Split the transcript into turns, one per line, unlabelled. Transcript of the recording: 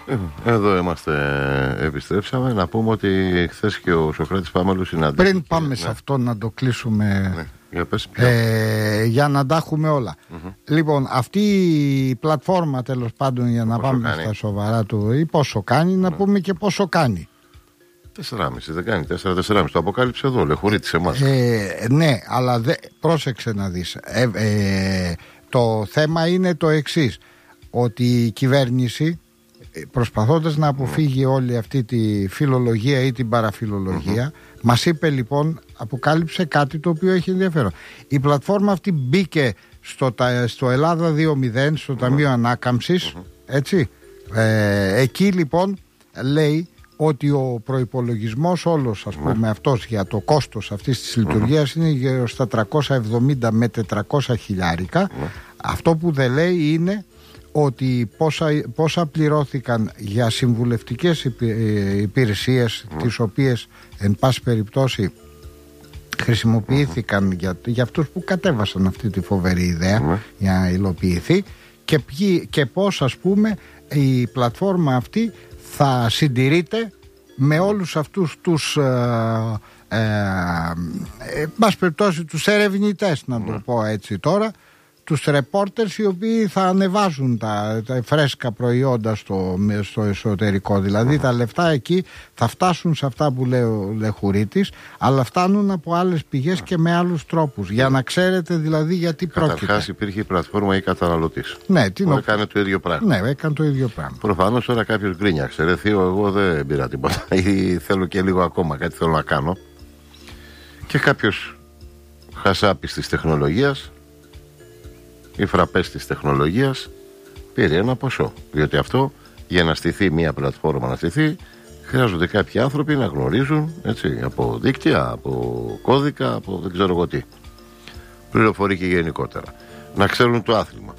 Εδώ είμαστε, επιστρέψαμε. Να πούμε ότι χθες και ο Σωκράτης Πάμελος συναντήθηκε.
Πριν πάμε σε αυτό να το κλείσουμε,
για
να τα έχουμε όλα. Λοιπόν, αυτή η πλατφόρμα, τέλος πάντων, για να πάμε στα σοβαρά του, ή πόσο κάνει, να πούμε και πόσο κάνει.
4,5, δεν κάνει 4,5. Το αποκάλυψε εδώ, Λεχουρίτης εμάς.
Ναι, αλλά πρόσεξε να δεις. Το θέμα είναι το εξής, ότι η κυβέρνηση, προσπαθώντας να αποφύγει όλη αυτή τη φιλολογία ή την παραφιλολογία, μας είπε, λοιπόν, αποκάλυψε κάτι το οποίο έχει ενδιαφέρον. Η πλατφόρμα αυτή μπήκε στο Ελλάδα 2.0, στο Ταμείο Ανάκαμψης, έτσι. Εκεί, λοιπόν, λέει ότι ο προϋπολογισμός όλος, ας πούμε, αυτός για το κόστος αυτής της λειτουργίας είναι γύρω στα 370 με 400 χιλιάρικα. Αυτό που δεν λέει είναι ότι πόσα πληρώθηκαν για συμβουλευτικές υπηρεσίες, τις οποίες εν πάση περιπτώσει χρησιμοποιήθηκαν για αυτούς που κατέβασαν αυτή τη φοβερή ιδέα για να υλοποιηθεί, και πώς, ας πούμε, η πλατφόρμα αυτή θα συντηρείται με όλους αυτούς τους πάση περιπτώσει τους ερευνητές, να το πω έτσι τώρα, τους ρεπόρτερς, οι οποίοι θα ανεβάζουν τα φρέσκα προϊόντα στο εσωτερικό. Δηλαδή τα λεφτά εκεί θα φτάσουν σε αυτά που λέει ο Λεχουρίτης, αλλά φτάνουν από άλλες πηγές και με άλλους τρόπους. Για να ξέρετε δηλαδή γιατί πρόκειται.
Καταρχάς υπήρχε η πλατφόρμα ή καταναλωτής.
Ναι,
έκανε το ίδιο πράγμα.
Ναι, έκανε το ίδιο πράγμα.
Προφανώς τώρα κάποιος γκρίνιαξε. Ρε θείο, εγώ δεν πήρα τίποτα. Ή θέλω και λίγο ακόμα, κάτι θέλω να κάνω. Και κάποιος χασάπης της τεχνολογίας ή φραπές της τεχνολογίας πήρε ένα ποσό. Διότι αυτό, για να στηθεί μια πλατφόρμα, να στηθεί, χρειάζονται κάποιοι άνθρωποι να γνωρίζουν, έτσι, από δίκτυα, από κώδικα, από δεν ξέρω εγώ τι, πληροφορική γενικότερα, να ξέρουν το άθλημα,